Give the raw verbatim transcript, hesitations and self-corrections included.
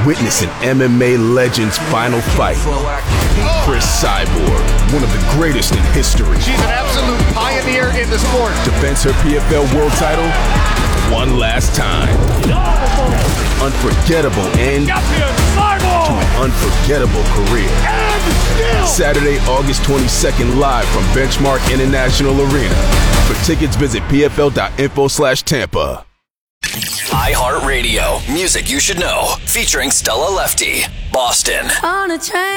Witness an M M A legend's final fight. Chris Cyborg, one of the greatest in history. She's an absolute pioneer in the sport. Defends her P F L world title one last time. Unforgettable end to an unforgettable career. Saturday, August twenty-second, live from Benchmark International Arena. For tickets, visit pfl.info slash Tampa. iHeartRadio, music you should know, featuring Stella Lefty, Boston. On a train.